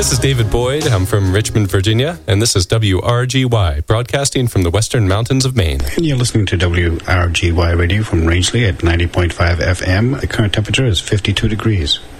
This is David Boyd. I'm from Richmond, Virginia, and this is WRGY, broadcasting from the Western Mountains of Maine. And you're listening to WRGY Radio from Rangeley at 90.5 FM. The current temperature is 52 degrees.